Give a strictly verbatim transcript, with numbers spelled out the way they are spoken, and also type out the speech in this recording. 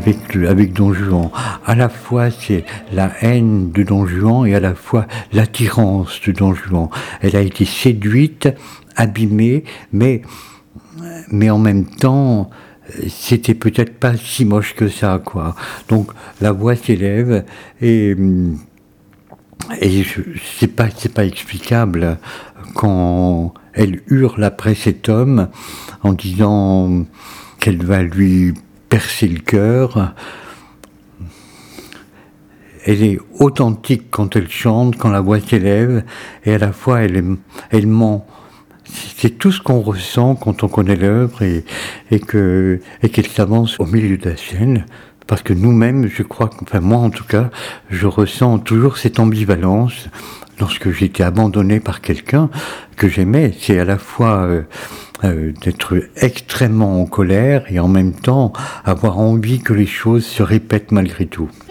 avec, le- avec Don Juan. À la fois, c'est la haine de Don Juan et à la fois l'attirance de Don Juan. Elle a été séduite, abîmée, mais, mais en même temps, c'était peut-être pas si moche que ça, quoi. Donc, la voix s'élève et... Et je, c'est pas, c'est pas explicable quand elle hurle après cet homme en disant qu'elle va lui percer le cœur. Elle est authentique quand elle chante, quand la voix s'élève, et à la fois elle, est, elle ment. C'est tout ce qu'on ressent quand on connaît l'œuvre et, et, que, et qu'elle s'avance au milieu de la scène. Parce que nous-mêmes, je crois, enfin moi en tout cas, je ressens toujours cette ambivalence lorsque j'ai été abandonné par quelqu'un que j'aimais. C'est à la fois euh, euh, d'être extrêmement en colère et en même temps avoir envie que les choses se répètent malgré tout.